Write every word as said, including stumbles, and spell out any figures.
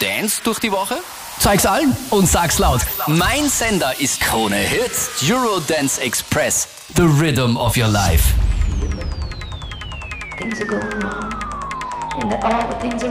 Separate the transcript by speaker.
Speaker 1: Dance durch die Woche?
Speaker 2: Zeig's allen und sag's laut.
Speaker 1: Mein Sender ist Krone Hits, Eurodance Express.
Speaker 2: The rhythm of your life.
Speaker 3: Things are going wrong, and that all the things are